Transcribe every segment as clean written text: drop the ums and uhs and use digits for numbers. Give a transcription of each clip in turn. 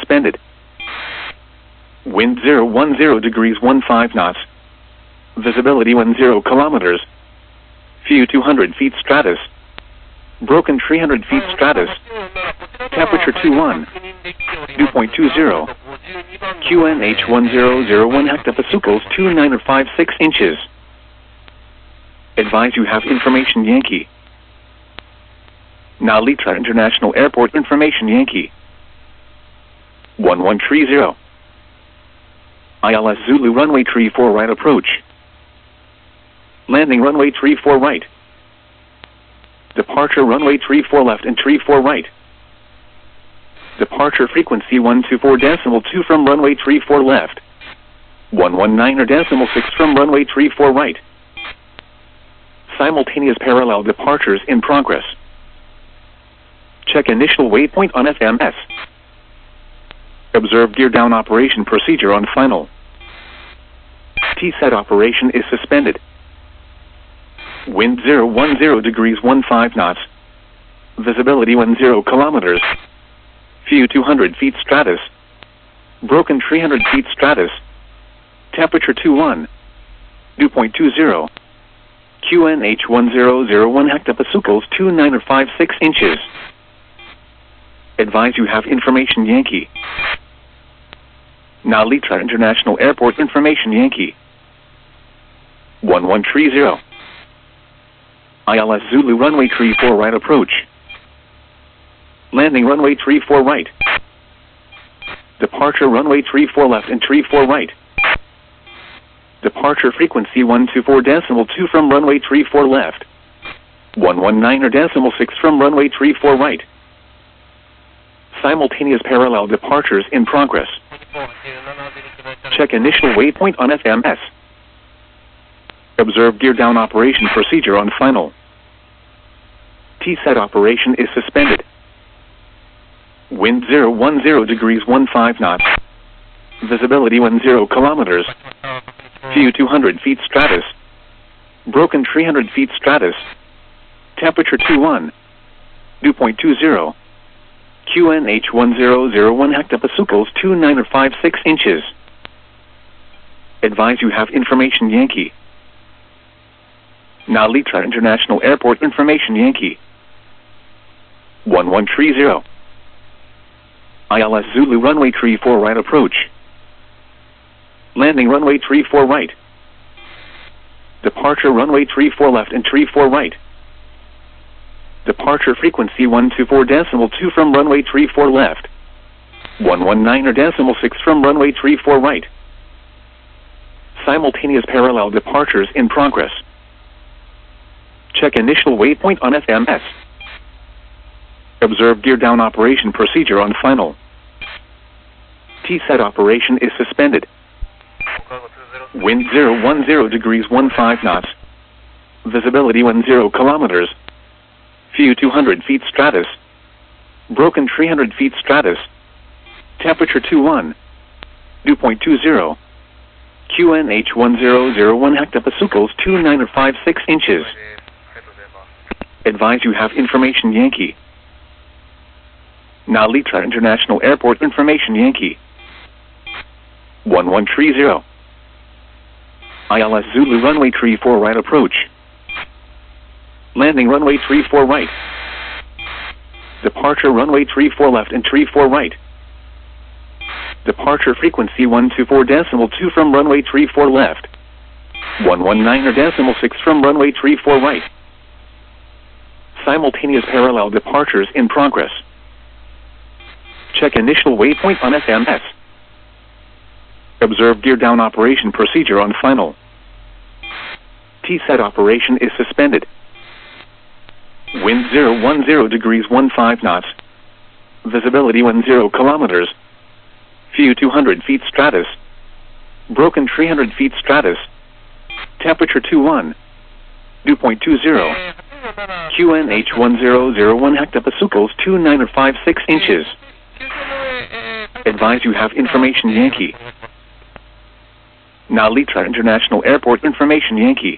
suspended. Wind 010 degrees 15 knots. Visibility 10 kilometers. View 200 feet stratus. Broken 300 feet stratus. Temperature 21. Dew point 20. QNH 1001 hectopascals 2956 inches. Advise you have information Yankee. Narita International Airport information Yankee. 1130. ILS Zulu runway 34 right approach. Landing runway 34 right. Departure runway 34 left and 34 right. Departure frequency 124.2 from runway 34 left. 119.6 from runway 34 right. Simultaneous parallel departures in progress. Check initial waypoint on FMS. Observe gear down operation procedure on final. T-set operation is suspended. Wind 010 degrees 15 knots. Visibility 10 kilometers. View 200 feet stratus. Broken 300 feet stratus. Temperature 21. Dew point 20. QNH 1001 hectopascals 2956 inches. Advise you have information Yankee. Narita International Airport information Yankee. 1130. ILS Zulu runway 34 right approach. Landing runway 34 right. Departure runway 34 left and 34 right. Departure frequency 124.2 from runway 34 left. 119.6 from runway 34 right. Simultaneous parallel departures in progress. Check initial waypoint on FMS. Observe gear down operation procedure on final. T-set operation is suspended. Wind 010 degrees 15 knots. Visibility 10 kilometers. View 200 feet stratus. Broken 300 feet stratus. Temperature 21. Dew point 20. QNH 1001 hectopascals 2956 inches. Advise you have information Yankee. Narita International Airport information Yankee. 1130. ILS Zulu runway 34 right approach. Landing runway 34 right. Departure runway 34 left and 34 right. Departure frequency 124.2 from runway 34 left. 119.6 from runway 34 right. Simultaneous parallel departures in progress. Check initial waypoint on FMS. Observe gear down operation procedure on final. T-set operation is suspended. Wind 010 degrees 15 knots. Visibility 10 kilometers. View 200 feet stratus. Broken 300 feet stratus. Temperature 21. Dew point 20. QNH 1001 hectopascals 2956 inches. Advise you have information Yankee. Narita International Airport information Yankee. 1130. ILS Zulu runway 34 right approach. Landing runway 34 right. Departure runway 34 left and 34 right. Departure frequency 124.2 from runway 34 left. 119.6 from runway 34 right. Simultaneous parallel departures in progress. Check initial waypoint on FMS. Observe gear down operation procedure on final. T-set operation is suspended. Wind 010 degrees 15 knots. Visibility 10 kilometers. View 200 feet stratus. Broken 300 feet stratus. Temperature 21. Dew point 20. QNH 1001 hectopascals 2956 inches. Advise you have information Yankee. Narita International Airport information Yankee.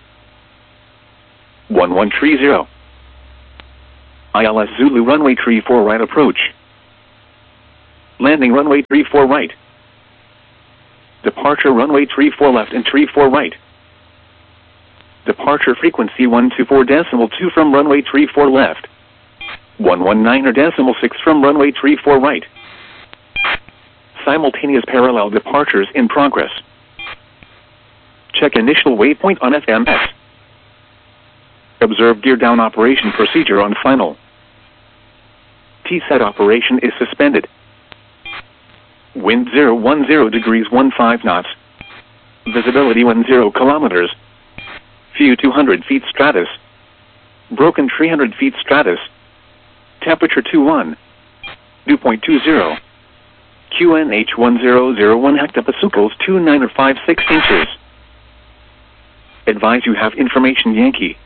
1130. ILS Zulu runway 34 right approach. Landing runway 34 right. Departure runway 34 left and 34 right. Departure frequency 124.2 from runway 34 left. 119.6 from runway 34 right. Simultaneous parallel departures in progress. Check initial waypoint on FMS. Observe gear down operation procedure on final. T-set operation is suspended. Wind 010 degrees 15 knots. Visibility 10 kilometers. View 200 feet stratus. Broken 300 feet stratus. Temperature 21. Dew point 20. QNH 1001 hectopascals 2956 inches. Advise you have information Yankee.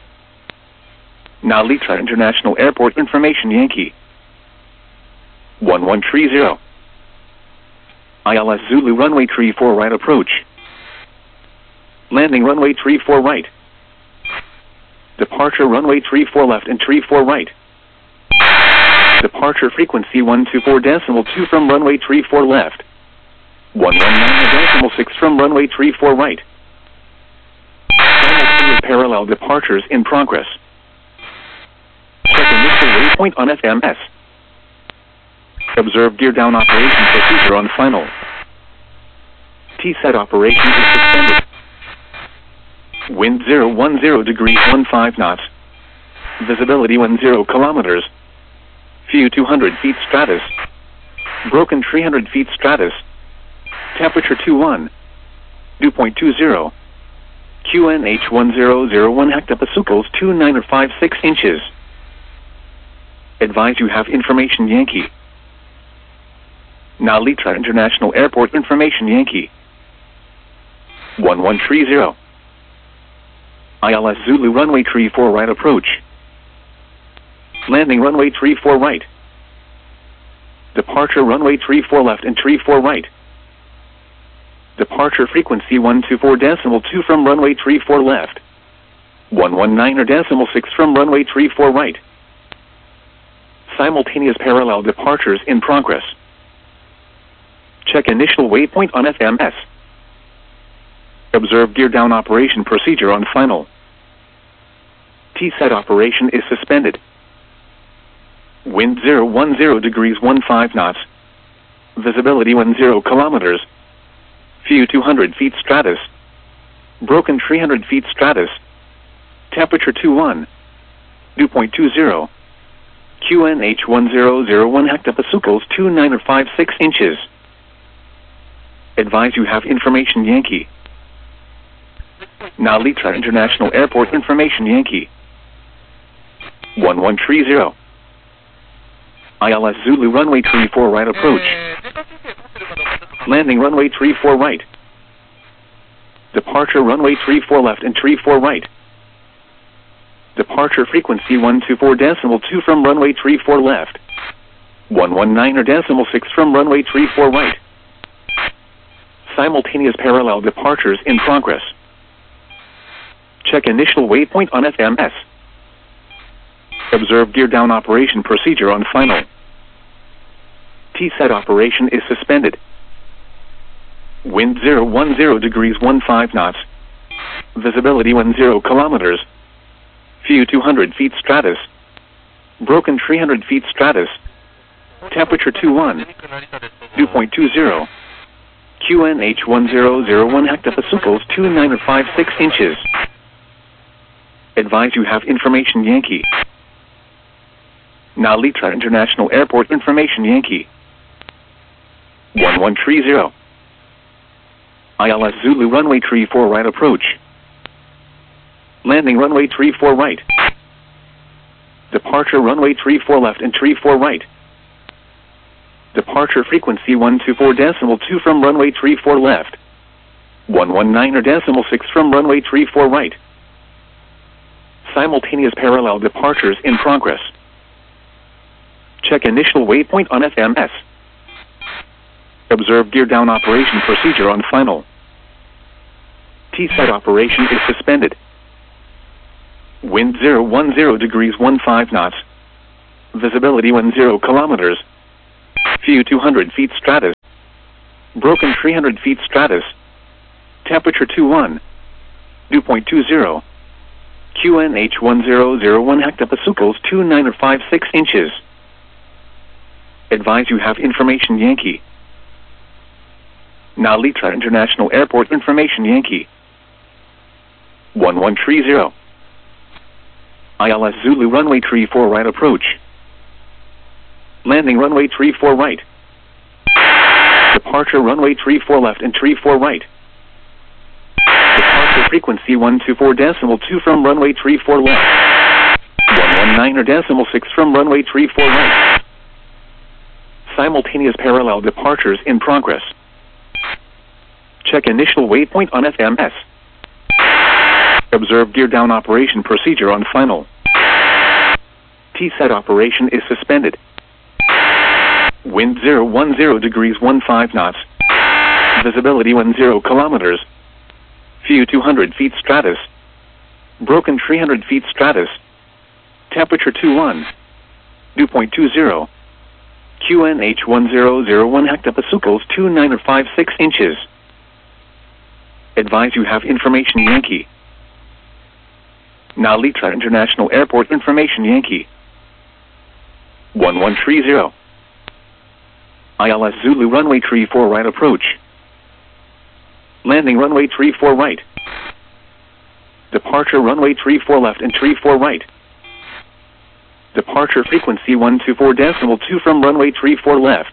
Nalitra International Airport information Yankee. 1130. ILS Zulu runway 34 right approach. Landing runway 34 right. Departure runway 34 left and 34 right. Departure frequency 124.2 from runway 34 left. 119.6 from runway 34 right. Simultaneous parallel departures in progress. Check initial waypoint on FMS. Observe gear down operation procedure on final. T-set operation is suspended. Wind 010 degrees 15 knots. Visibility 10 kilometers. View 200 feet stratus. Broken 300 feet stratus. Temperature 21. Dew point 20. QNH 1001 hectopascals 2956 inches. Advise you have information Yankee. Nalitra International Airport information Yankee. 1130. ILS Zulu runway 34 right approach. Landing runway 34 right. Departure runway 34 left and 34 right. Departure frequency 124.2 from runway 34 left. 119.6 from runway 34 right. Simultaneous parallel departures in progress. Check initial waypoint on FMS. Observe gear down operation procedure on final. T-set operation is suspended. Wind 010 degrees 15 knots. Visibility 10 kilometers. View 200 feet stratus. Broken 300 feet stratus. Temperature 21. Dew point 20. QNH 1001 hectopascals 2956 inches. Advise you have information Yankee. Nalitra International Airport information Yankee. 1130. ILS Zulu runway 34 right approach. Landing runway 34 right. Departure runway 34 left and 34 right. Departure frequency 124.2 from runway 34 left. 119.6 from runway 34 right. Simultaneous parallel departures in progress. Check initial waypoint on FMS. Observe gear down operation procedure on final. T-set operation is suspended. Wind 010 degrees 15 knots. Visibility 10 kilometers. View 200 feet stratus. Broken 300 feet stratus. Temperature 21. Dew point 20. QNH 1001 hectopascals 2956 inches. Advise you have information Yankee. Nalitra International Airport information Yankee. 1130. ILS Zulu runway 34 right approach. Landing runway 34 right. Departure runway 34 left and 34 right. Departure frequency 124.2 from runway 34 left. 119.6 from runway 34 right. Simultaneous parallel departures in progress. Check initial waypoint on FMS. Observe gear down operation procedure on final. T-set operation is suspended. Wind 010 degrees 15 knots. Visibility 10 kilometers. View 200 feet stratus. Broken 300 feet stratus. Temperature 21. Dew point 20. QNH 1001 hectopascals 2956 inches. Advise you have information Yankee. Nalitra International Airport information Yankee. 1130. ILS Zulu runway 34 right approach. Landing runway 34 right. Departure runway 34 left and 34 right. Departure frequency 124.2 from runway 34 left. 119.6 from runway 34 right. Simultaneous parallel departures in progress. Check initial waypoint on FMS. Observe gear down operation procedure on final. T-set operation is suspended. Wind 010 degrees 15 knots. Visibility 10 kilometers. View 200 feet stratus. Broken 300 feet stratus. Temperature 21. Dew point 20. QNH 1001 hectopascals 2956 inches. Advise you have information Yankee. Nalitra International Airport information Yankee. 1130. ILS Zulu runway 34 right approach. Landing runway 34 right. Departure runway 34 left and 34 right. Departure frequency 124.2 from runway 34 left.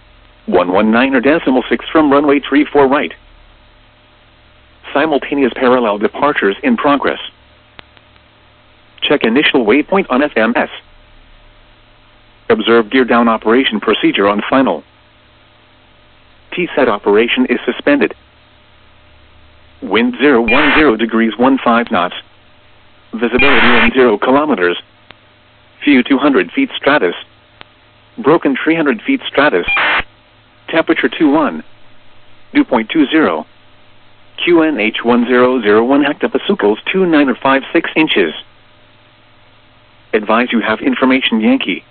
119.6 from runway 34 right. Simultaneous parallel departures in progress. Check initial waypoint on FMS. Observe gear down operation procedure on final. T-set operation is suspended. Wind 010 degrees 15 knots. Visibility 10 kilometers. View 200 feet stratus. Broken 300 feet stratus. Temperature 21. Dew point 20. QNH 1001 hectopascals 2956 inches. Advise you have information Yankee.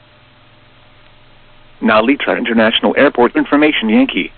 Nalitra International Airport information Yankee.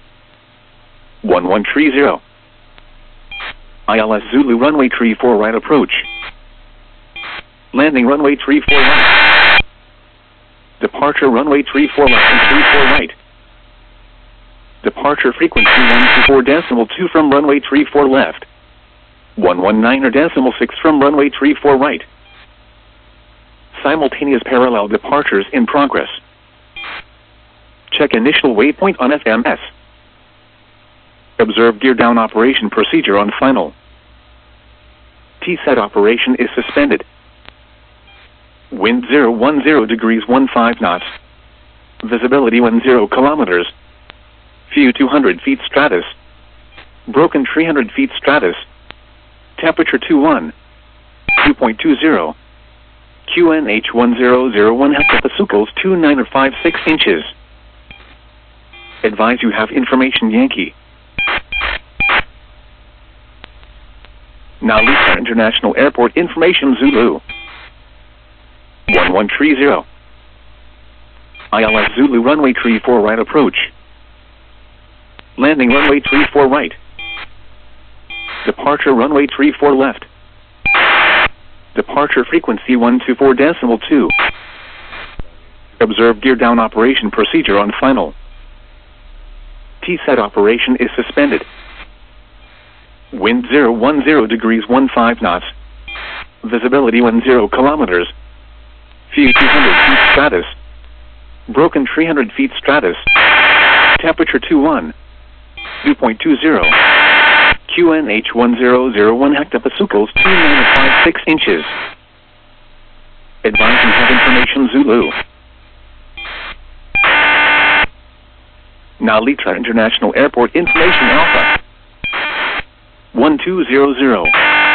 1130. ILS Zulu runway 34 right approach. Landing runway 34 right. Departure runway 34 left and 34 right. Departure frequency 124.2 from runway 34 left. 119.6 from runway 34 right. Simultaneous parallel departures in progress. Check initial waypoint on FMS. Observe gear down operation procedure on final. T-set operation is suspended. Wind 010 degrees 15 knots. Visibility 10 kilometers. View 200 feet stratus. Broken 300 feet stratus. Temperature 21. Dew point 20. QNH 1001 hectopascals 2956 inches. Advise you have information Yankee. Nalitra International Airport information Zulu. 1130. ILS Zulu runway 34 right approach. Landing runway 34 right. Departure runway 34 left. Departure frequency 124.2. Observe gear down operation procedure on final. T-set operation is suspended. Wind 010 degrees 15 knots. Visibility 10 kilometers. View 200 feet stratus. Broken 300 feet stratus. Temperature 21. Dew point 20. QNH 1001 hectopascals 2956 inches. Advise you have information Zulu. Nalitra International Airport information Alpha. 1200.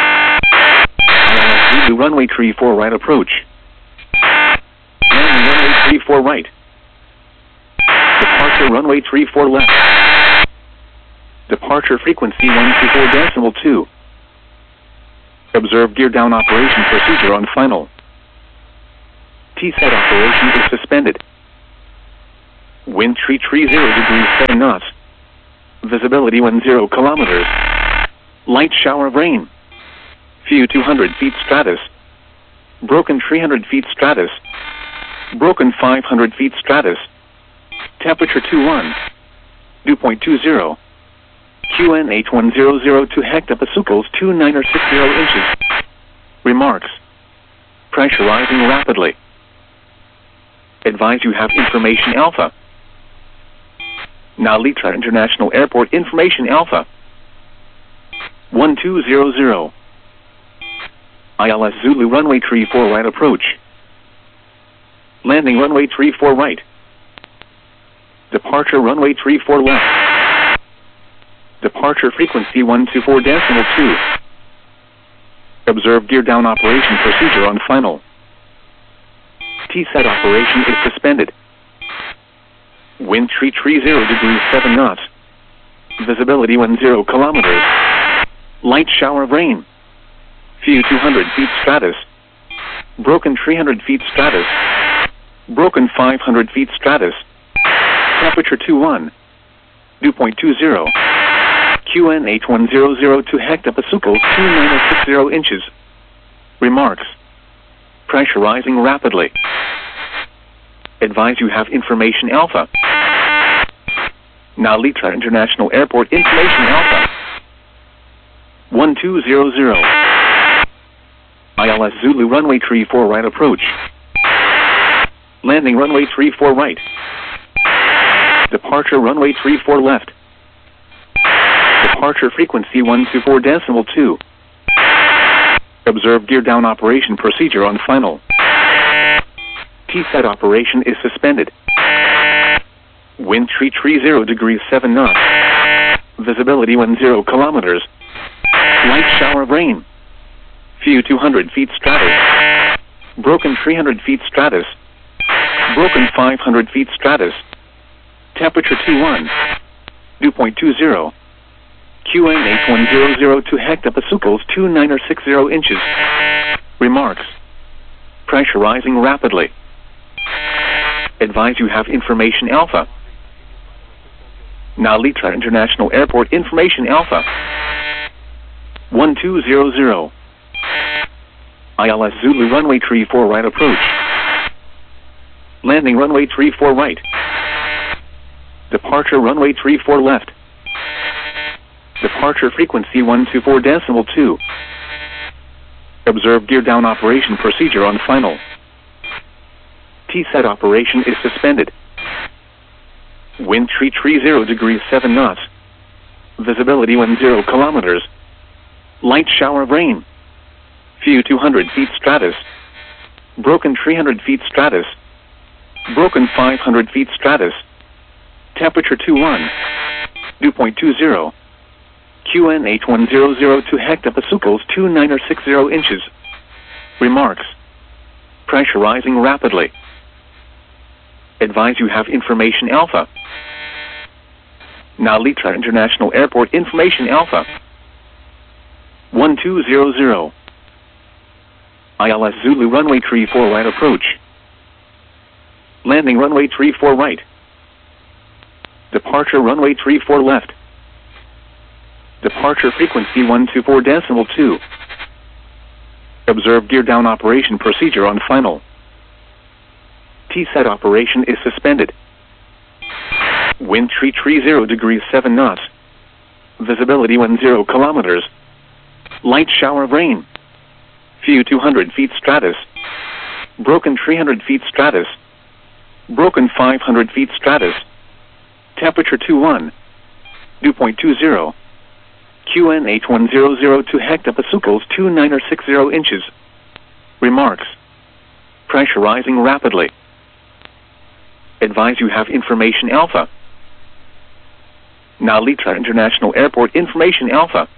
ILS Zulu runway 34 right approach. Landing runway 34 right. Departure runway 34 left. Departure frequency 124.2. Observe gear down operation procedure on final. T-set operation is suspended. Wind 330 degrees 7 knots. Visibility 10 kilometers. Light shower of rain. Few 200 feet stratus. Broken 300 feet stratus. Broken 500 feet stratus. Temperature 21. Dew point 20. QNH 1002 hectopascals 2960 inches. Remarks. Pressurizing rapidly. Advise you have information Alpha. Narita International Airport information Alpha. 1200. ILS Zulu runway 34 right approach. Landing runway 34 right. Departure runway 34 left. Departure frequency 124.2. Observe gear down operation procedure on final. T-set operation is suspended. Wind 330 degrees 7 knots. Visibility 10 kilometers. Light shower of rain. Few 200 feet stratus. Broken 300 feet stratus. Broken 500 feet stratus. Temperature 21. Dew point 20. QNH 1002 hectopascals 2960 inches. Remarks. Pressurizing rapidly. Advise you have information Alpha. Narita International Airport information Alpha. 1200. ILS Zulu runway 34 right approach. Landing runway 34 right. Departure runway 34 left. Departure frequency 124.2. Observe gear down operation procedure on final. T-set operation is suspended. Wind 330 degrees 7 knots. Visibility 10 kilometers. Light shower of rain. Few 200 feet stratus. Broken 300 feet stratus. Broken 500 feet stratus. Temperature 21. Dew point 20. QNH 1002 hectopascals 2960 inches. Remarks. Pressurizing rapidly. Advise you have information Alpha. Narita International Airport information Alpha. 1200. ILS Zulu runway 34 right approach. Landing runway 34 right. Departure runway 34 left. Departure frequency 124.2. Observe gear down operation procedure on final. T-set operation is suspended. Wind 330 degrees 7 knots. Visibility 10 kilometers. Light shower of rain. Few 200 feet stratus. Broken 300 feet stratus. Broken 500 feet stratus. Temperature 21. Dew point 20. QNH 1002 hectopascals 2960 inches. Remarks. Pressurizing rapidly. Advise you have information Alpha. Narita International Airport information Alpha. 1200. ILS Zulu runway 34 right approach. Landing runway 34 right. Departure runway 34 left. Departure frequency 124.2. Observe gear down operation procedure on final. T-set operation is suspended. Wind 330 degrees 7 knots. Visibility 10 kilometers. Light shower of rain. Few 200 feet stratus. Broken 300 feet stratus. Broken 500 feet stratus. Temperature 21. Dew point 20. QNH 1002 hectopascals 2960 inches. Remarks. Pressurizing rapidly. Advise you have information Alpha. Narita International Airport information Alpha.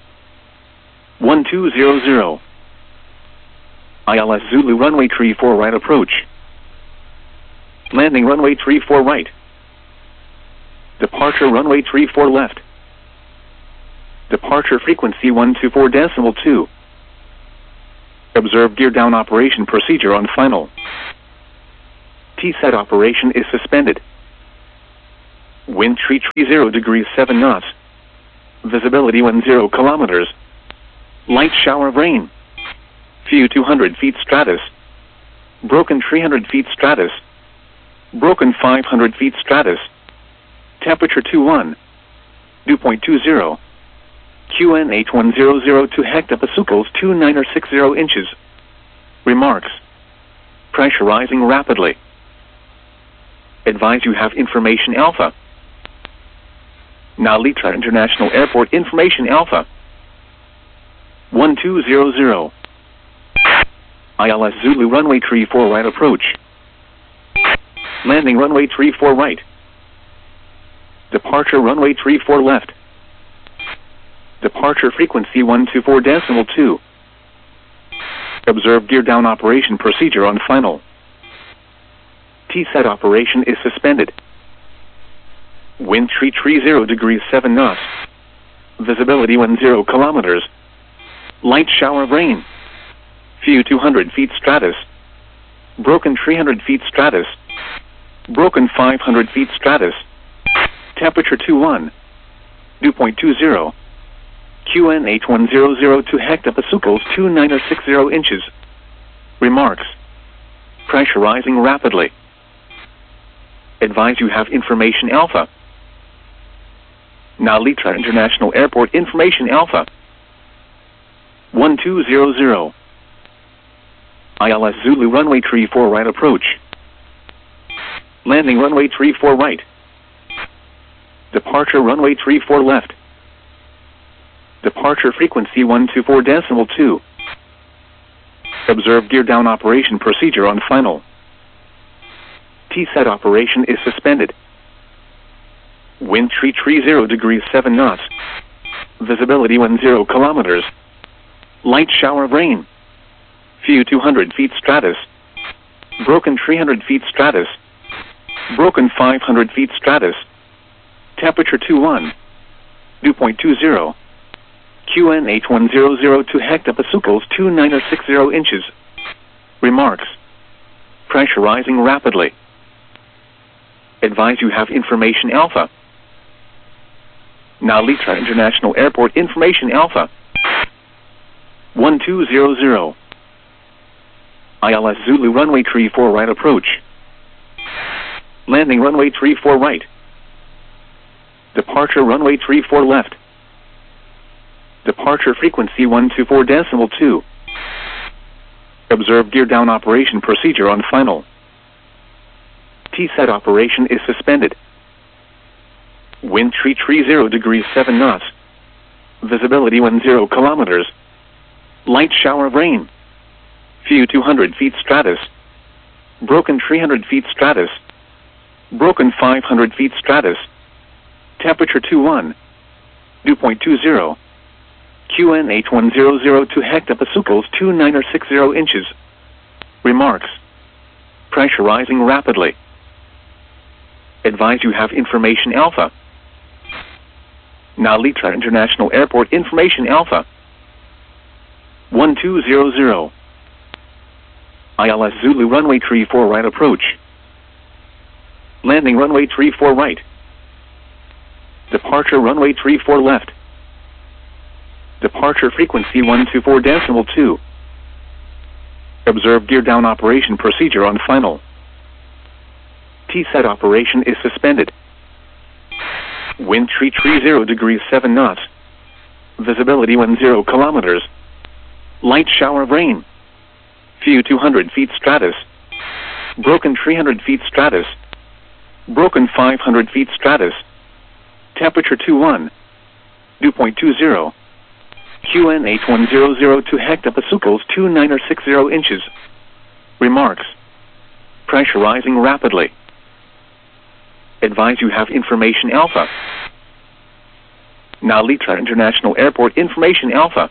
1200. ILS Zulu runway 34 right approach. Landing runway 34 right. Departure runway 34 left. Departure frequency 124.2. Observe gear down operation procedure on final. T-set operation is suspended. Wind 0 degrees 7 knots. Visibility 10 kilometers. Light shower of rain. Few 200 feet stratus. Broken 300 feet stratus. Broken 500 feet stratus. Temperature 21. Dew point 20. QN 8100 to hectopascals 2960 inches. Remarks. Pressurizing rapidly. Advise you have information Alpha. Nalita International Airport information Alpha. 1200. ILS Zulu runway 34 right approach. Landing runway 34 right. Departure runway 34 left. Departure frequency 124.2. Observe gear down operation procedure on final. T-set operation is suspended. Wind 0 degrees 7 knots. Visibility 10 kilometers. Light shower of rain. Few 200 feet stratus. Broken 300 feet stratus. Broken 500 feet stratus. Temperature 21. Dew point 20. QN 8100 to hectopascals 2960 inches. Remarks. Pressurizing rapidly. Advise you have information Alpha. Nalita International Airport information Alpha. 1200. ILS Zulu runway 34 right approach. Landing runway 34 right. Departure runway 34 left. Departure frequency 124.2. Observe gear down operation procedure on final. T-set operation is suspended. Wind 0 degrees 7 knots. Visibility 10 kilometers. Light shower of rain. Few 200 feet stratus. Broken 300 feet stratus. Broken 500 feet stratus. Temperature 21. Dew point 20. QN 8100 to hectopascals 2960 inches. Remarks. Pressurizing rapidly. Advise you have information Alpha. Nalita International Airport information Alpha. 1200. ILS Zulu runway 34 right approach. Landing runway 34 right. Departure runway 34 left. Departure frequency 124.2. Observe gear down operation procedure on final. T-set operation is suspended. Wind 0 degrees 7 knots. Visibility 10 kilometers. Light shower of rain. Few 200 feet stratus. Broken 300 feet stratus. Broken 500 feet stratus. Temperature 21. Dew point 20. QN 8100 to hectopascals 2960 inches. Remarks. Pressurizing rapidly. Advise you have information Alpha. Nalita International Airport information Alpha. 1200. ILS Zulu runway 34 right approach. Landing runway 34 right. Departure runway 34 left. Departure frequency 124.2. Observe gear down operation procedure on final. T-set operation is suspended. Wind 0 degrees 7 knots. Visibility 10 kilometers. Light shower of rain. Few 200 feet stratus. Broken 300 feet stratus. Broken 500 feet stratus. Temperature 21. Dew point 20. QN 8100 to hectopascals 2960 inches. Remarks. Pressurizing rapidly. Advise you have information Alpha. Nalita International Airport information Alpha. 1200. ILS Zulu runway 34 right approach. Landing runway 34 right. Departure runway 34 left. Departure frequency 124.2. Observe gear down operation procedure on final. T-set operation is suspended. Wind 0 degrees 7 knots. Visibility 10 kilometers. Light shower of rain. Few 200 feet stratus. Broken 300 feet stratus. Broken 500 feet stratus. Temperature 21. Dew point 20. QN 8100 to hectopascals 2960 inches. Remarks. Pressurizing rapidly. Advise you have information Alpha. Nalita International Airport information Alpha.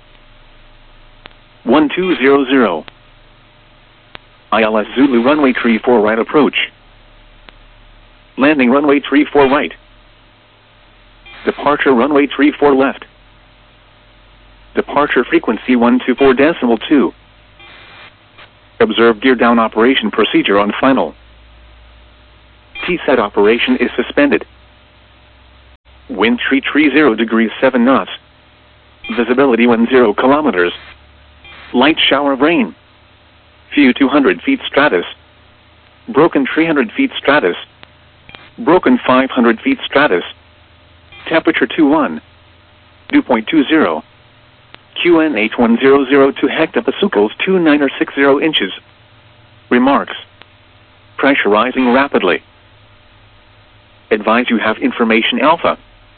1200. ILS Zulu runway 34 right approach. Landing runway 34 right. Departure runway 34 left. Departure frequency 124.2. Observe gear down operation procedure on final. T-set operation is suspended. Wind tree 0 degrees 7 knots. Visibility 10 kilometers. Light shower of rain. Few 200 feet stratus. Broken 300 feet stratus. Broken 500 feet stratus. Temperature 21. Dew point 20. QNH 1002 hectopascals 2960 inches. Remarks. Pressurizing rapidly. Advise you have information Alpha.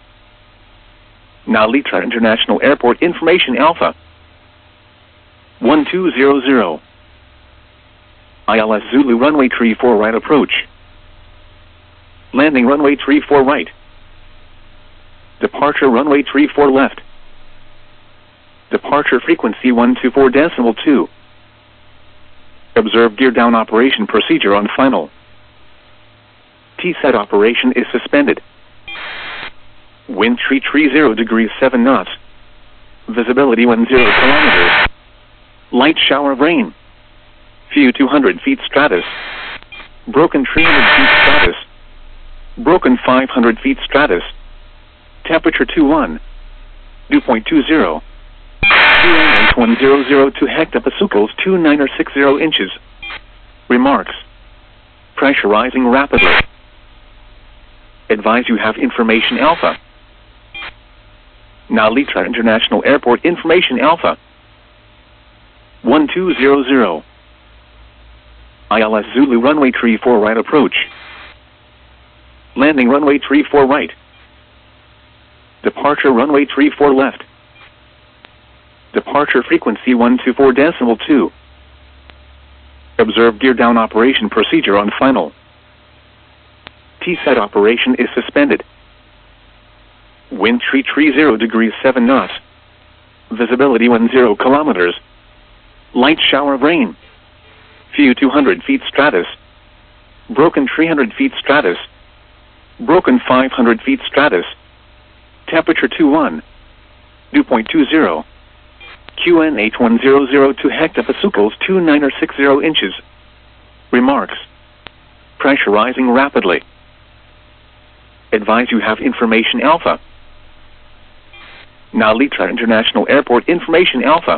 Nalitra International Airport information Alpha. 1200. ILS Zulu runway 34 right approach. Landing runway 34 right. Departure runway 34 left. Departure frequency 124.2. Observe gear down operation procedure on final. T-set operation is suspended. Wind tree 0 degrees 7 knots. Visibility 10 kilometers. Light shower of rain. Few 200 feet stratus. Broken 300 feet stratus. Broken 500 feet stratus. Temperature 21. Dew point 20. QNH 1002 hectopascals 2960 inches. Remarks. Pressurizing rapidly. Advise you have information Alpha. Nalitra International Airport information Alpha. 1200. ILS Zulu runway 34 right approach. Landing runway 34 right. Departure runway 34 left. Departure frequency 124.2. Observe gear down operation procedure on final. T-set operation is suspended. Wind tree 0 degrees 7 knots. Visibility 10 kilometers. Light shower of rain. Few 200 feet stratus. Broken 300 feet stratus. Broken 500 feet stratus. Temperature 21. Dew point 20. QNH 1002 hectopascals 2960 inches. Remarks. Pressurizing rapidly. Advise you have information Alpha. Nalitra International Airport information Alpha.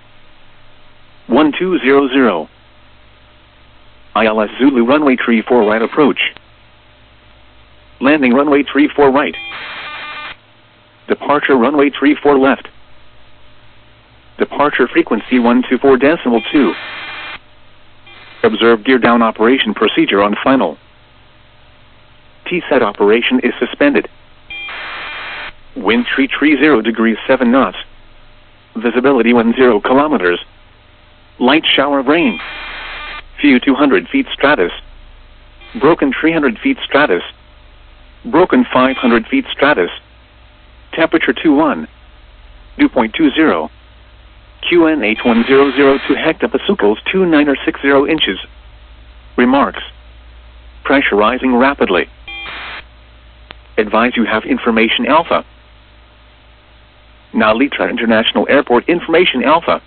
1200. ILS Zulu runway 34 right approach. Landing runway 34 right. Departure runway 34 left. Departure frequency 124.2. Observe gear down operation procedure on final. T-set operation is suspended. Wind tree 0 degrees 7 knots. Visibility 10 kilometers. Light shower of rain. Few 200 feet stratus. Broken 300 feet stratus. Broken 500 feet stratus. Temperature 21. Dew point 20. QNH 1002 hectopascals 2960 inches. Remarks. Pressurizing rapidly. Advise you have information Alpha. Nalitra International Airport information Alpha.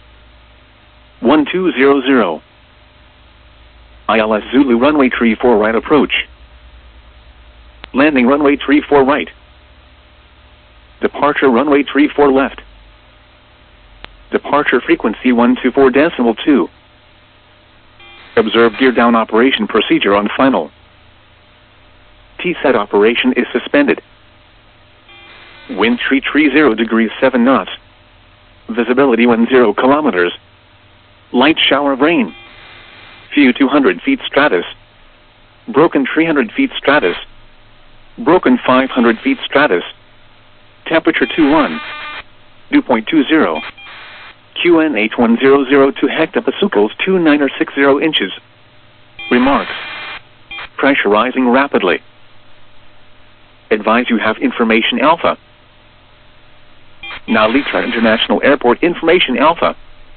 1200. ILS Zulu runway 34 right approach. Landing runway 34 right. Departure runway 34 left. Departure frequency 124.2. Observe gear down operation procedure on final. T-set operation is suspended. Wind tree 0 degrees 7 knots. Visibility 10 kilometers. Light shower of rain. Few 200 feet stratus. Broken 300 feet stratus. Broken 500 feet stratus. Temperature 21. Dew point 20. QNH 1002 hectopascals 2960 inches. Remarks. Pressurizing rapidly. Advise you have information Alpha. Nalitra International Airport information Alpha.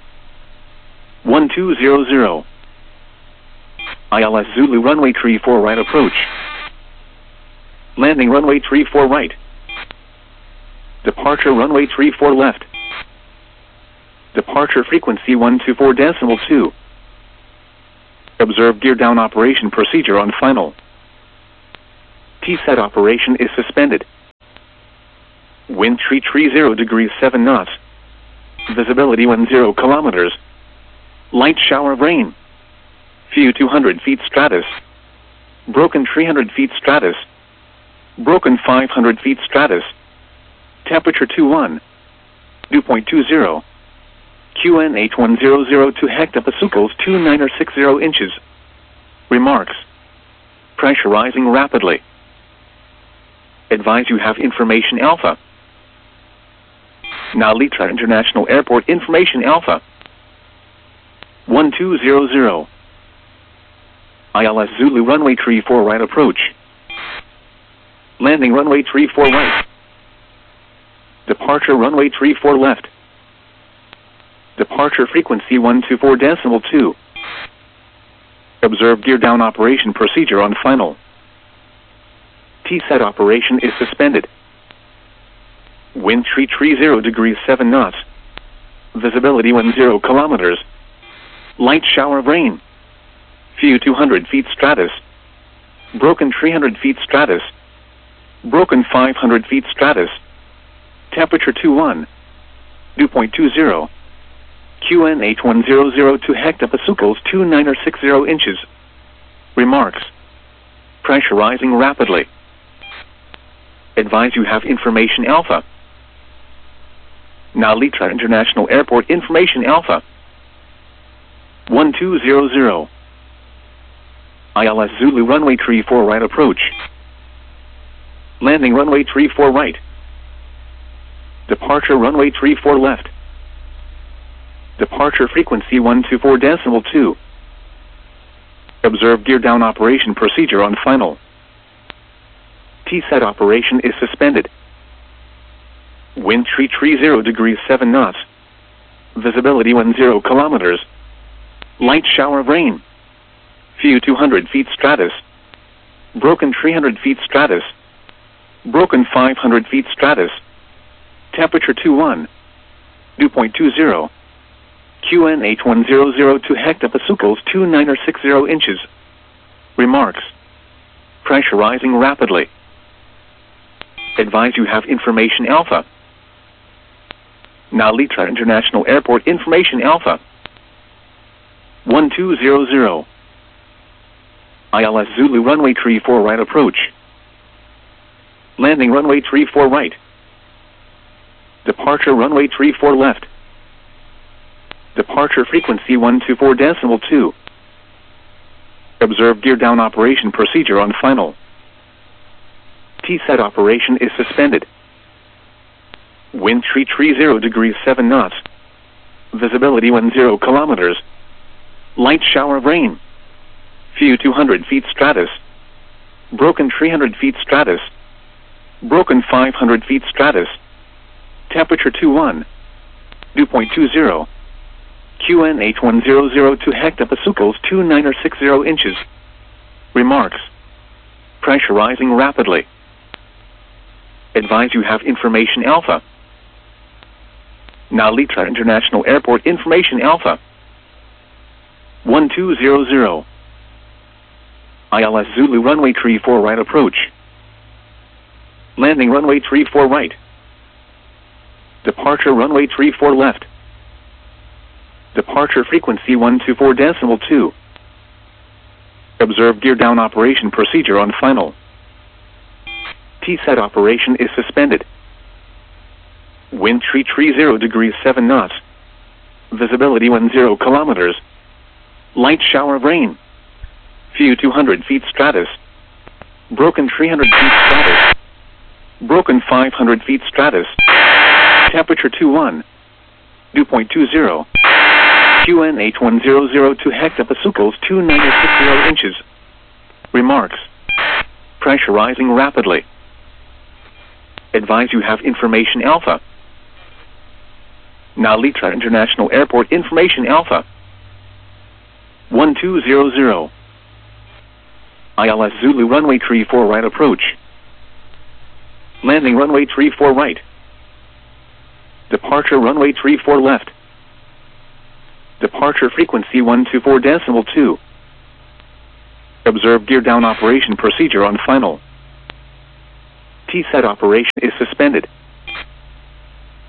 1200. ILS Zulu runway 34 right approach. Landing runway 34 right. Departure runway 34 left. Departure frequency 124.2. Observe gear down operation procedure on final. T-set operation is suspended. Wind 330 degrees 7 knots. Visibility 10 kilometers. Light shower of rain. Few 200 feet stratus. Broken 300 feet stratus. Broken 500 feet stratus. Temperature 21. Dew point 20. QNH 1002 hectopascals 2960 inches. Remarks. Pressurizing rapidly. Advise you have information Alpha. Nalitra International Airport information Alpha. 1200. ILS Zulu runway 34 right approach. Landing runway 34 right. Departure runway 34 left. Departure frequency 124.2. Observe gear down operation procedure on final. T-set operation is suspended. Wind 330 degrees 7 knots. Visibility 10 kilometers. Light shower of rain. Few 200 feet stratus. Broken 300 feet stratus. Broken 500 feet stratus. Temperature 21. Dew point 20. QNH 1002 hectopascals 2960 inches. Remarks. Pressurizing rapidly. Advise you have information Alpha. Nalitra International Airport information Alpha. 1200. ILS Zulu runway 34 right approach. Landing runway 34 right. Departure runway 34 left. Departure frequency 124.2. Observe gear down operation procedure on final. T-set operation is suspended. Wind 330 degrees 7 knots. Visibility 10 kilometers. Light shower of rain. Few 200 feet stratus. Broken 300 feet stratus. Broken 500 feet stratus. Temperature 21. Dew point 20. QNH 1002 hectopascals 2960 inches. Remarks. Pressurizing rapidly. Advise you have information Alpha. Nalitra International Airport information Alpha. 1200. ILS Zulu runway 34 right approach. Landing runway 34 right. Departure runway 34 left. Departure frequency 124.2. Observe gear down operation procedure on final. T-set operation is suspended. Wind 330 degrees 7 knots. Visibility 10 kilometers. Light shower of rain. Few 200 feet stratus. Broken 300 feet stratus. Broken 500 feet stratus. Temperature 21. Dew point 20. QNH 1002 hectopascals 2960 inches. Remarks. Pressurizing rapidly. Advise you have information Alpha. Nalitra International Airport information Alpha. 1200. ILS Zulu runway 34 right approach. Landing runway 34 right. Departure runway 34 left. Departure frequency 124.2. Observe gear down operation procedure on final. T-set operation is suspended. Wind 330 degrees 7 knots. Visibility 10 kilometers. Light shower of rain. Few 200 feet stratus. Broken 300 feet stratus. Broken 500 feet stratus. Temperature 21. Dew point 20. QNH 1002 hectopascals 2960 inches. Remarks. Pressurizing rapidly. Advise you have information Alpha. Nalitra International Airport information Alpha. 1200. ILS Zulu runway 34 right approach. Landing runway 34 right. Departure runway 34 left. Departure frequency 124.2. Observe gear down operation procedure on final. T-set operation is suspended.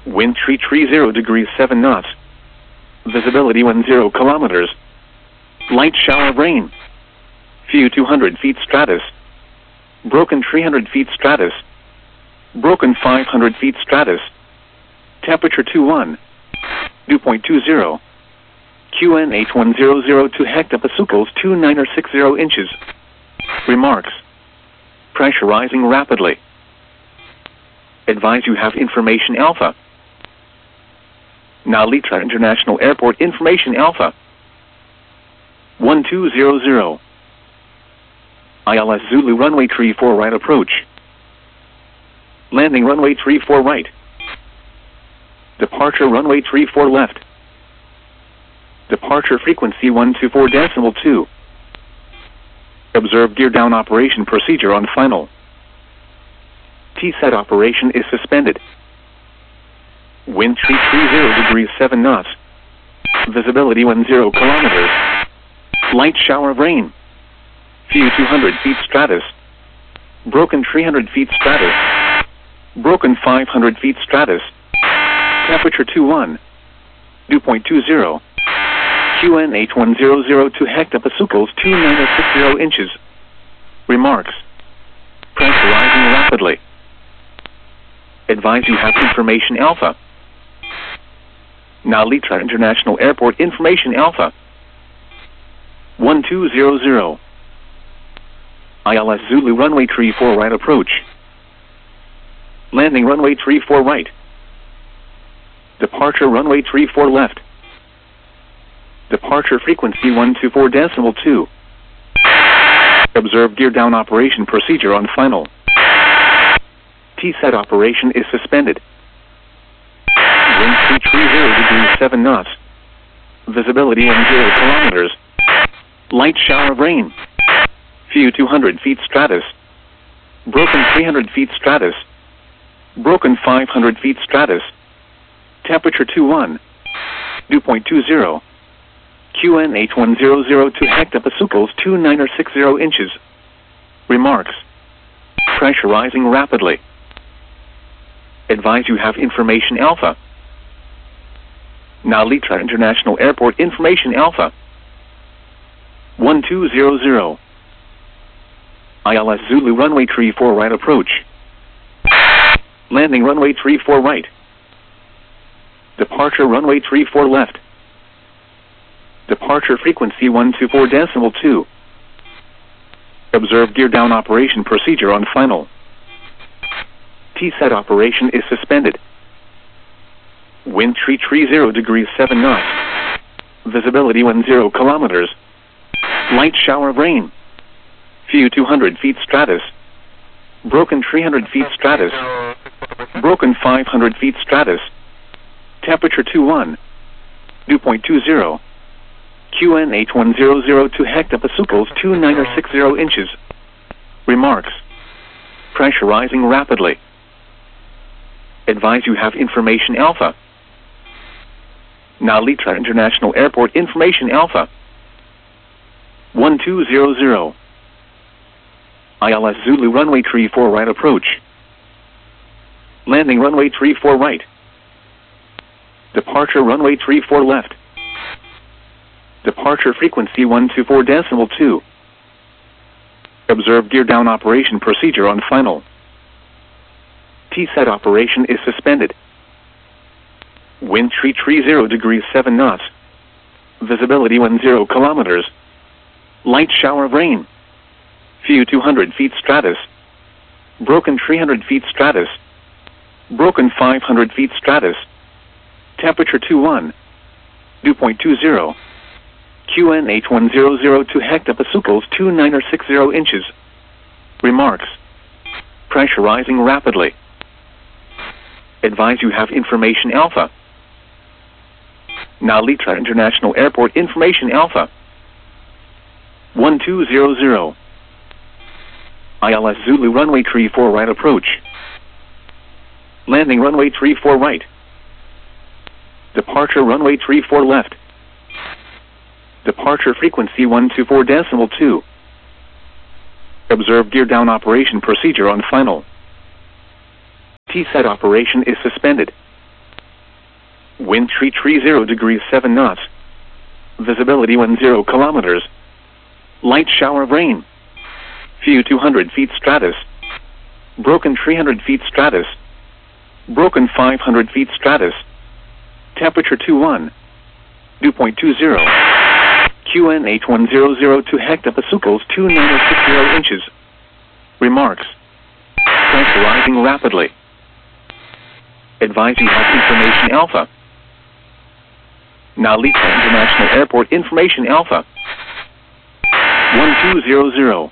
Wind 330 degrees 7 knots. Visibility 10 kilometers. Light shower of rain. Few 200 feet stratus. Broken 300 feet stratus. Broken 500 feet stratus. Temperature 21. Dew point 20. QNH 1002 hectopascals 2960 inches. Remarks. Pressurizing rapidly. Advise you have information alpha. Narita International Airport information alpha. 1200. ILS Zulu runway 34 right approach. Landing runway 34 right. Departure runway 34 left. Departure frequency 124.2. Observe gear down operation procedure on final. T-set operation is suspended. Wind 330 degrees 7 knots. Visibility 10 kilometers. Light shower of rain. Few 200 feet stratus. Broken 300 feet stratus. Broken 500 feet stratus. Temperature 21. Dew point 20. QNH 1002 hectopascals 2960 inches. Remarks. Pressurizing rapidly. Advise you have information alpha. Narita International Airport information alpha. 1200. ILS Zulu runway 34 right approach. Landing runway 34 right. Departure runway 34 left. Departure frequency 124.2. Observe gear down operation procedure on final. T-set operation is suspended. Wind 330 degrees 7 knots. Visibility 0 kilometers. Light shower of rain. Few 200 feet stratus. Broken 300 feet stratus. Broken 500 feet stratus. Temperature 21. Dew point 20. QNH 1002 hectopascals 2960 inches. Remarks. Pressurizing rapidly. Advise you have information alpha. Narita International Airport information alpha. 1200. ILS Zulu runway 34 right approach. Landing runway 34 right. Departure runway 34 left. Departure frequency 124.2. Observe gear down operation procedure on final. T-set operation is suspended. Wind 330 degrees 7 knots. Visibility 10 kilometers. Light shower of rain. Few 200 feet stratus. Broken 300 feet stratus. Broken 500 feet stratus. Temperature 21. Dew point 20. QNH 1002 hectopascals 2960 inches. Remarks. Pressurizing rapidly. Advise you have information alpha. Narita International Airport information alpha. 1200. ILS Zulu runway 34 right approach. Landing runway 34 right. Departure runway 34 left. Departure frequency 124.2. Observe gear down operation procedure on final. T-set operation is suspended. Wind 330 degrees 7 knots. Visibility 10 kilometers. Light shower of rain. Few 200 feet stratus. Broken 300 feet stratus. Broken 500 feet stratus. Temperature 21. Dew point 20. QNH 1002 hectopascals 2960 inches. Remarks. Pressurizing rapidly. Advise you have information alpha. Narita International Airport information alpha. 1200. ILS Zulu runway 34 right approach. Landing runway 34 right. Departure runway 34 left. Departure frequency 124.2. Observe gear down operation procedure on final. T-set operation is suspended. Wind 330 degrees 7 knots. Visibility 10 kilometers. Light shower of rain. View 200 feet stratus. Broken 300 feet stratus. Broken 500 feet stratus. Temperature 21. Dew point 20. QNH 100 to hectopascals 2960 inches. Remarks. Pressurizing rapidly. Advise you have information Alpha. Narita International Airport information Alpha. 1200.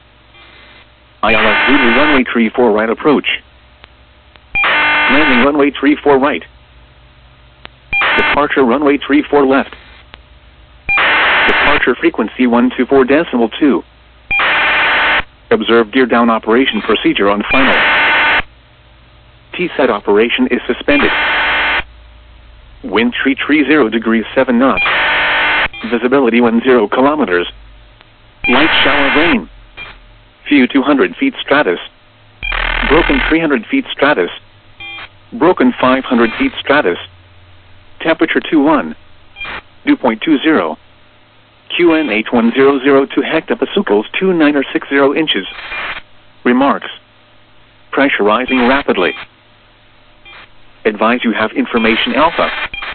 ILS Zulu runway 34 right approach. Landing runway 34 right. Departure runway 34 left. Departure frequency 124.2. Observe gear down operation procedure on final. T-set operation is suspended. Wind 330 degrees 7 knots. Visibility 10 kilometers. Light shower of rain. View 200 feet stratus. Broken 300 feet stratus. Broken 500 feet stratus. Temperature 21. Dew point 20. QNH 100 to hectopascals 2960 inches. Remarks. Pressurizing rapidly. Advise you have information Alpha.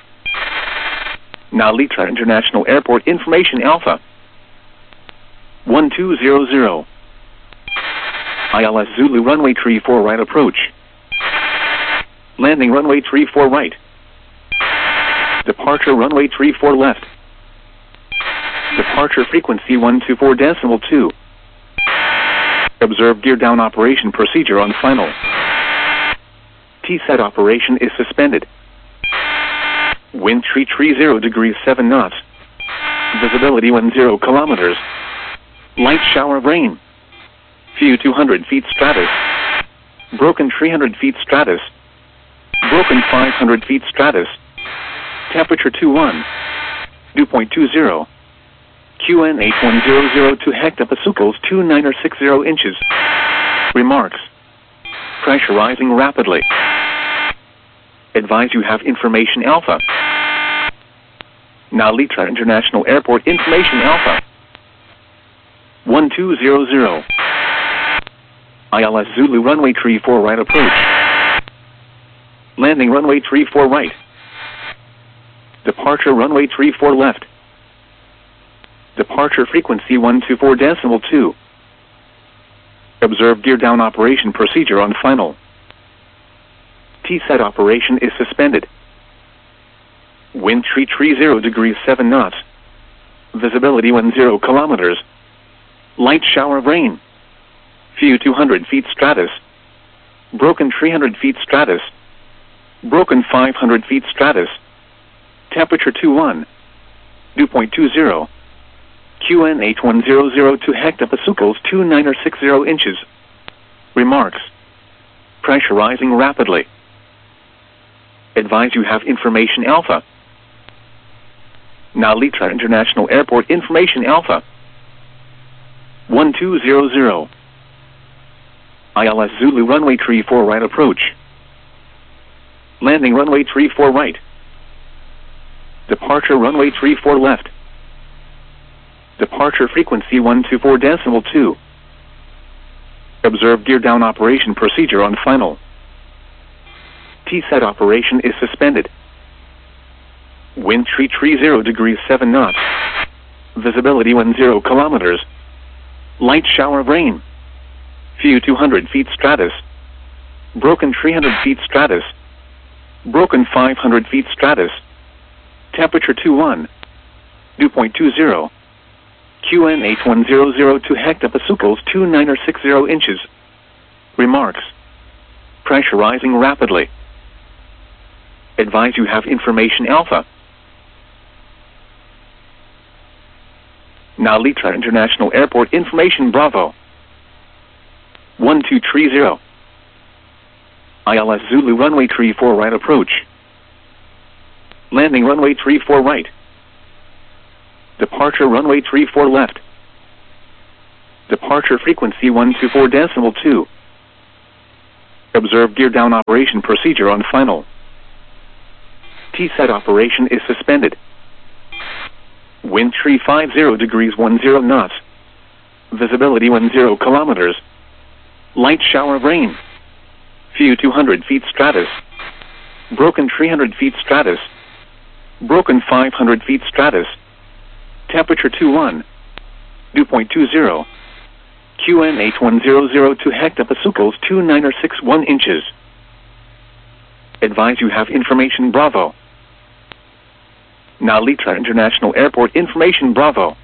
Narita International Airport information Alpha. 1200. ILS Zulu runway 34 right approach. Landing runway 34 right. Departure runway 34 left. Departure frequency 124.2. Observe gear down operation procedure on final. T-set operation is suspended. Wind 330 degrees 7 knots. Visibility 10 kilometers. Light shower of rain. View 200 feet stratus. Broken 300 feet stratus. Broken 500 feet stratus. Temperature 21. Dew point 20. QNH 100 to hectopascals 2960 inches. Remarks. Pressurizing rapidly. Advise you have information Alpha. Narita International Airport information Alpha. 1200. ILS Zulu runway 34 right approach. Landing runway 34 right. Departure runway 34 left. Departure frequency 124.2. Observe gear down operation procedure on final. T-set operation is suspended. Wind 330 degrees 7 knots. Visibility 10 kilometers. Light shower of rain. View 200 feet stratus. Broken 300 feet stratus. Broken 500 feet stratus. Temperature 21. Dew point 20. QNH 100 to hectopascals 2960 inches. Remarks. Pressurizing rapidly. Advise you have information Alpha. Narita International Airport information Alpha. 1200. ILS Zulu runway 34 right approach. Landing runway 34 right. Departure runway 34 left. Departure frequency 124.2. Observe gear down operation procedure on final. T-set operation is suspended. Wind 330 degrees 7 knots. Visibility 10 kilometers. Light shower of rain. View 200 feet stratus. Broken 300 feet stratus. Broken 500 feet stratus. Temperature 21. Dew point 20. QNH 100 to hectopascals 2960 inches. Remarks. Pressurizing rapidly. Advise you have information Alpha. Narita International Airport information Bravo. 1230. ILS Zulu runway 34 right approach. Landing runway 34 right. Departure runway 34 left. Departure frequency 124.2. Observe gear down operation procedure on final. TSET operation is suspended. Wind 350 degrees 10 knots. Visibility 10 kilometers. Light shower of rain. Few 200 feet stratus. Broken 300 feet stratus. Broken 500 feet stratus. Temperature 21. Dew point 20. QN 8100 to hectopascals 2961 inches. Advise you have information Bravo. Now Litra International Airport information Bravo.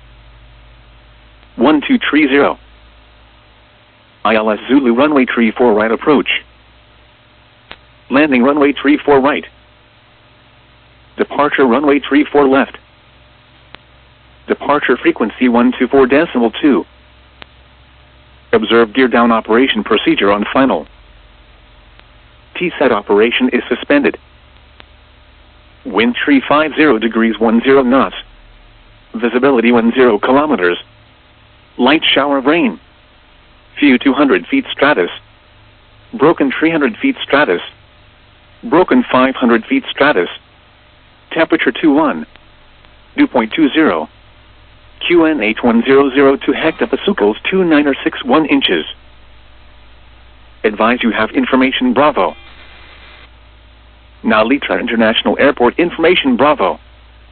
1230. ILS Zulu runway 34 right approach. Landing runway 34 right. Departure runway 34 left. Departure frequency 124.2. Observe gear down operation procedure on final. TSET operation is suspended. Wind 350 degrees 10 knots. Visibility 10 kilometers. Light shower of rain. Few 200 feet stratus. Broken 300 feet stratus. Broken 500 feet stratus. Temperature 21. Dew point 20. QN 8100 to hectopascals 2961 inches. Advise you have information Bravo. Now Litra International Airport information Bravo.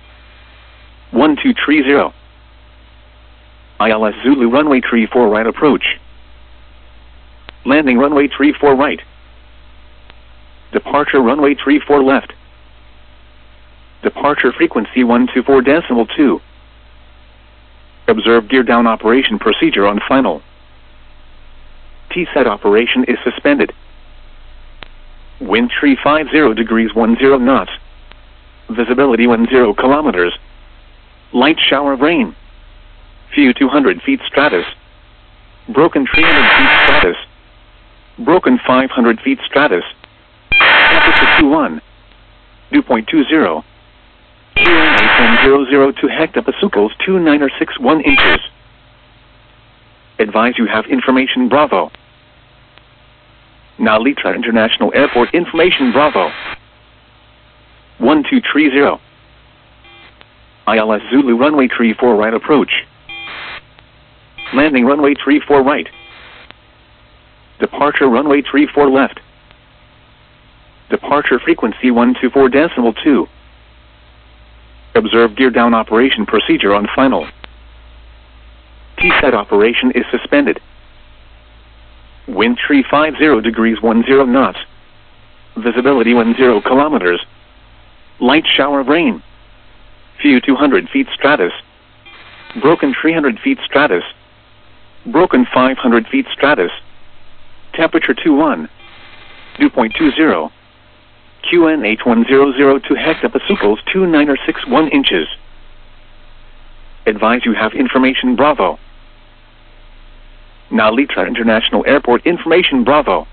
1230. ILS Zulu runway 34 right approach. Landing runway 34 right. Departure runway 34 left. Departure frequency 124.2. Observe gear down operation procedure on final. TSET operation is suspended. Wind 350 degrees 10 knots. Visibility 10 kilometers. Light shower of rain. Few 200 feet stratus. Broken 300 feet stratus. Broken 500 feet stratus. Temperature 21. Dew point 20. QN 8100 to hectopascals 2961 inches. Advise you have information Bravo. Now Litra International Airport information Bravo. 1230. ILS Zulu runway 34 right approach. Landing runway 34 right. Departure runway 34 left. Departure frequency 124.2. Observe gear down operation procedure on final. TSET operation is suspended. Wind 350 degrees 10 knots. Visibility 10 kilometers. Light shower of rain. Few 200 feet stratus. Broken 300 feet stratus. Broken 500 feet stratus. Temperature 21. Dew point 20. QN 8100 to hectopascals 2961 inches. Advise you have information Bravo. Now Litra International Airport information Bravo.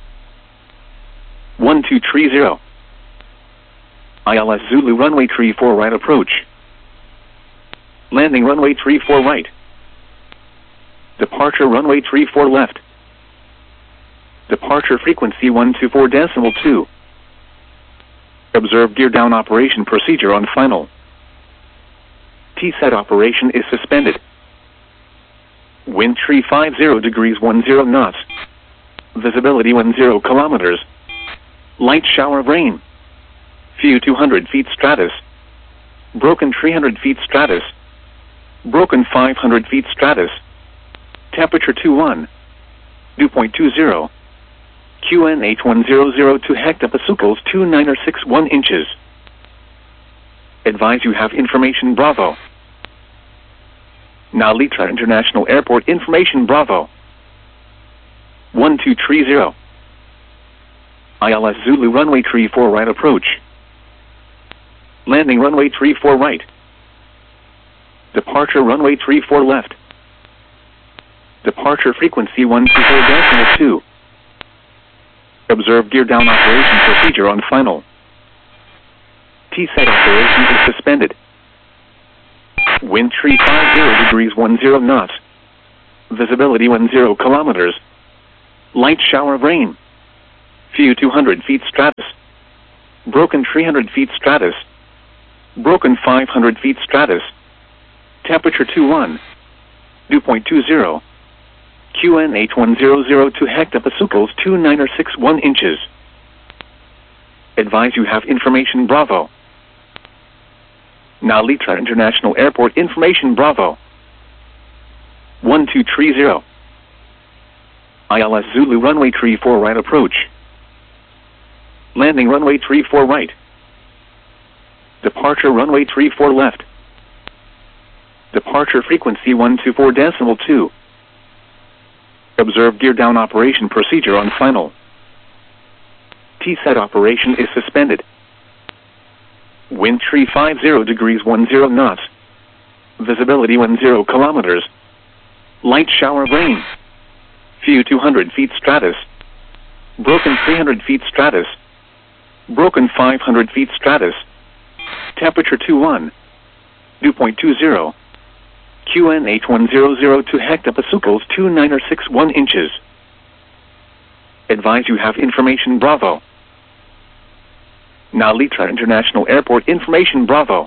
1230. ILS Zulu runway 34 right approach. Landing runway 34 right. Departure runway 34 left. Departure frequency 124.2. Observe gear down operation procedure on final. TSET operation is suspended. Wind 350 degrees 10 knots. Visibility 10 kilometers. Light shower of rain. Few 200 feet stratus. Broken 300 feet stratus. Broken 500 feet stratus. Temperature 21. Dew point 20. QN 8100 to hectopascals 2961 inches. Advise you have information Bravo. Now Litra International Airport information Bravo. 1230. ILS Zulu runway 34 right approach. Landing runway 34 right. Departure runway 34 left. Departure frequency 124.2. Observe gear down operation procedure on final. TSET operation is suspended. Wind 350 degrees 10 knots. Visibility 10 kilometers. Light shower of rain. Few 200 feet stratus. Broken 300 feet stratus. Broken 500 feet stratus. Temperature 21. Dew point 20. QNH1002 hectopascals 2961 inches. Advise you have information Bravo. Now Litra International Airport information Bravo. 1230. ILS Zulu runway 34 right approach. Landing runway 34 right. Departure runway 34 left. Departure frequency 124.2. Observe gear down operation procedure on final. T-set operation is suspended. Wind 350 degrees 10 knots. Visibility 10 kilometers. Light shower of rain. Few 200 feet stratus. Broken 300 feet stratus. Broken 500 feet stratus. Temperature 21. Dew point 20. QNH1002 hectopascals 2961 inches. Advise you have information Bravo. Now Litra International Airport information Bravo.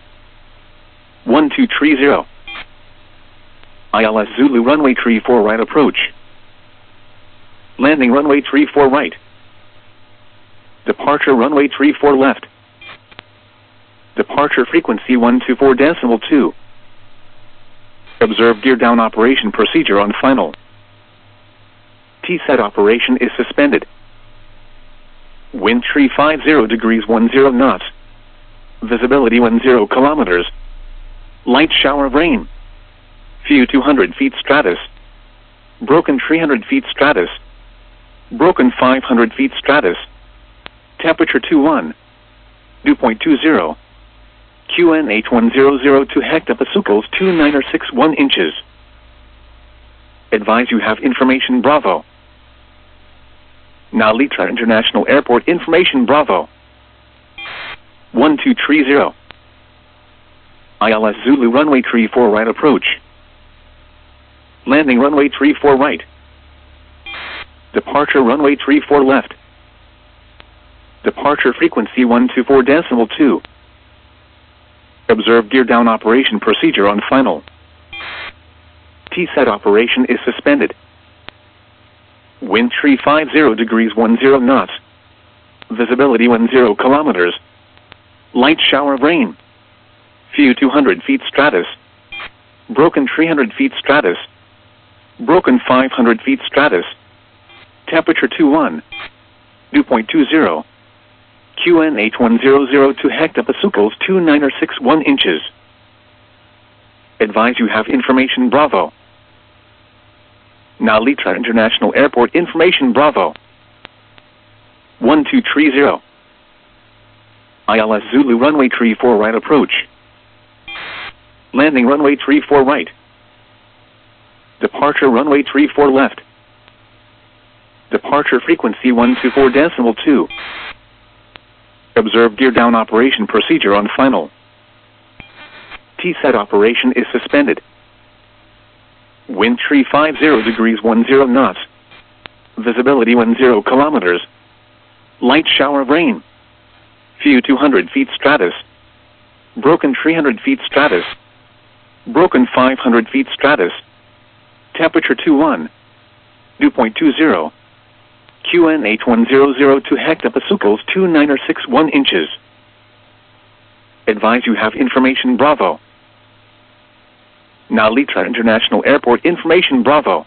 1230. ILS Zulu runway 34 right approach. Landing runway 34 right. Departure runway 34 left. Departure frequency 124.2. Observe gear down operation procedure on final. T-set operation is suspended. Wind 350 degrees 10 knots. Visibility 10 kilometers. Light shower of rain. Few 200 feet stratus. Broken 300 feet stratus. Broken 500 feet stratus. Temperature 21. Dew point 20. QNH1002 hectopascals 2961 inches. Advise you have information Bravo. Now Litra International Airport information Bravo. 1230. ILS Zulu runway 34 right approach. Landing runway 34 right. Departure runway 34 left. Departure frequency 124.2. Observe gear down operation procedure on final. T-set operation is suspended. Wind 350 degrees 10 knots. Visibility 10 kilometers. Light shower of rain. Few 200 feet stratus. Broken 300 feet stratus. Broken 500 feet stratus. Temperature 21. Dew point 20. QNH1002 hectopascals 2961 inches. Advise you have information Bravo. Now Litra International Airport information Bravo. 1230. ILS Zulu runway 34 right approach. Landing runway 34 right. Departure runway 34 left. Departure frequency 124.2. Observe gear down operation procedure on final. T-set operation is suspended. Wind 350 degrees 10 knots. Visibility 10 kilometers. Light shower of rain. Few 200 feet stratus. Broken 300 feet stratus. Broken 500 feet stratus. Temperature 21. Dew point 20. QNH1002 hectopascals 2961 inches. Advise you have information Bravo. Now Litra International Airport information Bravo.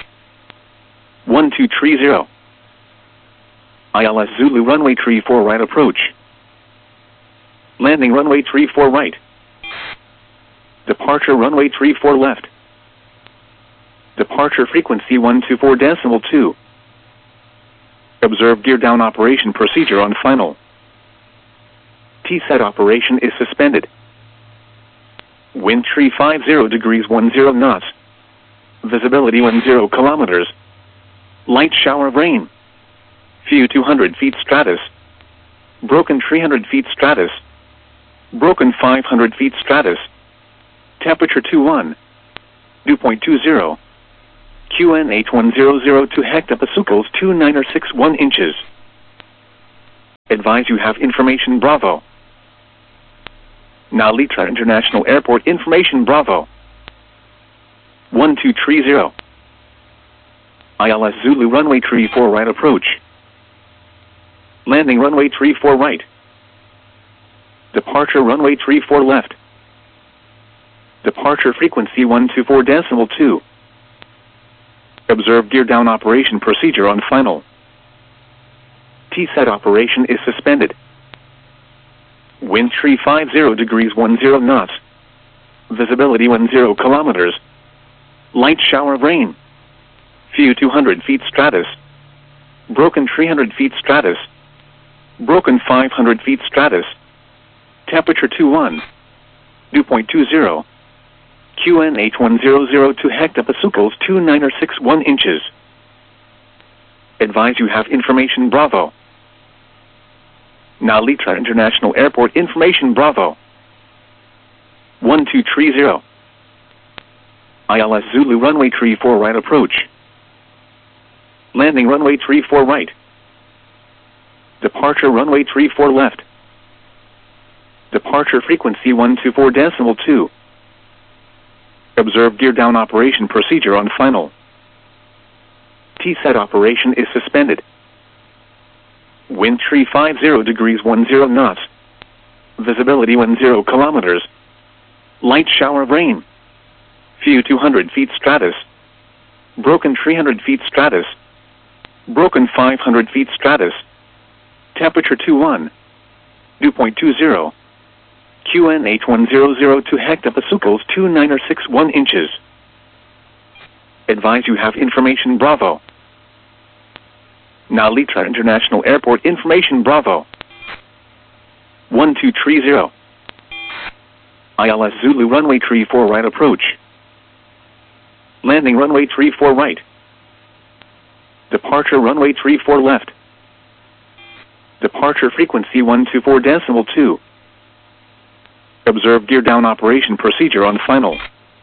1230. ILS Zulu runway 34 right approach. Landing runway 34 right. Departure runway 34 left. Departure frequency 124.2. Observe gear down operation procedure on final. T-set operation is suspended. Wind 350 degrees 10 knots. Visibility 10 kilometers. Light shower of rain. Few 200 feet stratus. Broken 300 feet stratus. Broken 500 feet stratus. Temperature 21. Dew point 20. QNH1002 hectopascals 2961 inches. Advise you have information Bravo. Nalita International Airport information Bravo. 1230. ILS Zulu runway 34 right approach. Landing runway 34 right. Departure runway 34 left. Departure frequency 124.2. Observe gear down operation procedure on final. TSET operation is suspended. Wind 350 degrees 10 knots. Visibility 10 kilometers. Light shower of rain. Few 200 feet stratus. Broken 300 feet stratus. Broken 500 feet stratus. Temperature 21. Dew point 20. QN 8100 to hectopascals 2961 inches. Advise you have information Bravo. Nalita International Airport information Bravo. 1230. ILS Zulu runway 34 right approach. Landing runway 34 right. Departure runway 34 left. Departure frequency 124.2. Observe gear down operation procedure on final. TSET operation is suspended. Wind 350 degrees 10 knots. Visibility 10 kilometers. Light shower of rain. Few 200 feet stratus. Broken 300 feet stratus. Broken 500 feet stratus. Temperature 21. Dew point 20. QN 8100 to hectopascals 2961 inches. Advise you have information Bravo. Nalita International Airport information Bravo. 1230. ILS Zulu runway 34 right approach. Landing runway 34 right. Departure runway 34 left. Departure frequency 124.2. Observe gear down operation procedure on final.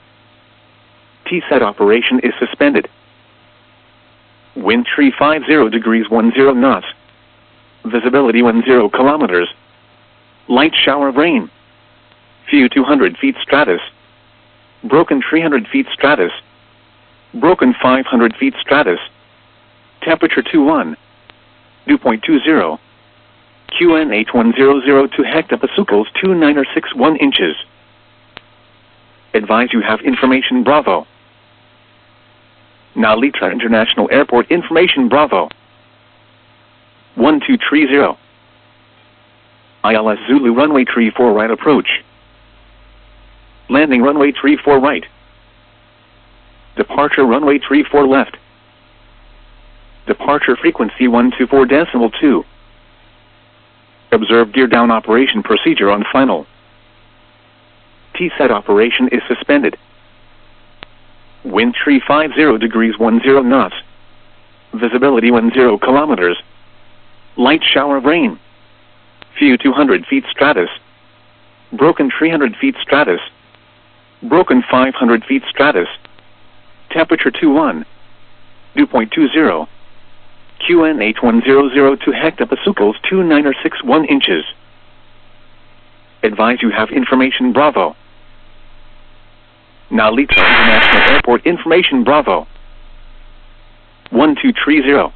TSET operation is suspended. Wind 350 degrees 10 knots. Visibility 10 kilometers. Light shower of rain. Few 200 feet stratus. Broken 300 feet stratus. Broken 500 feet stratus. Temperature 21. Dew point 20. QN 8100 to hectopascals 2961 inches. Advise you have information Bravo. Nalita International Airport information Bravo. 1230. ILS Zulu runway 34 right approach. Landing runway 34 right. Departure runway 34 left. Departure frequency 124.2. Observe gear down operation procedure on final. TSET operation is suspended. Wind 350 degrees 10 knots. Visibility 10 kilometers. Light shower of rain. Few 200 feet stratus. Broken 300 feet stratus. Broken 500 feet stratus. Temperature 21. Dew point 20. QN 8100 to hectopascals 2961 inches. Advise you have information Bravo. Nalita International Airport information Bravo. 1230.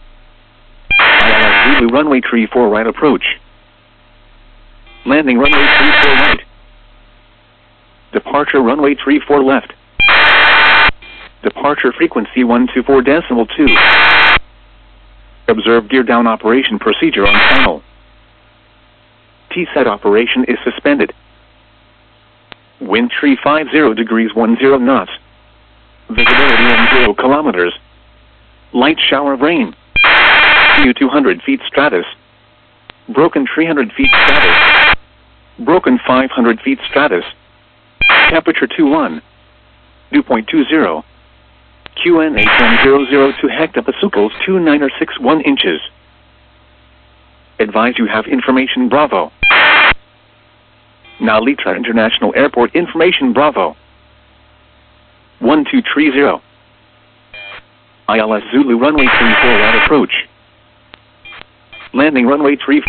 ILS Zulu runway 34 right approach. Landing runway 34 right. Departure runway 34 left. Departure frequency 124.2. Observe gear down operation procedure on final. TSET operation is suspended. Wind 350 degrees 10 knots. Visibility 10 kilometers. Light shower of rain. Few 200 feet stratus. Broken 300 feet stratus. Broken 500 feet stratus. Temperature 21. Dew point 20. QN 8100 to hectopascals 2961 inches. Advise you have information Bravo. Nalita International Airport information Bravo. 1230. ILS Zulu runway 34 right approach. Landing runway 34.